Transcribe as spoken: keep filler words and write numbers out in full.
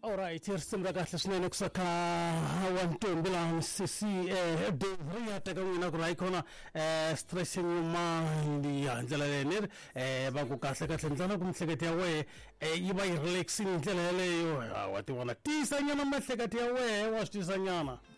Alright, heresimra kahle swinene kusakha wantombi la sisi eh devriya tekangina kuraikona eh stressing mind ya ndlela lene eh baku kahle kahle ndlela kumhleketi yawe eh iba relaxing ndlela leyo wathi wona tisa nyana mahleketi yawe wasitisa nyana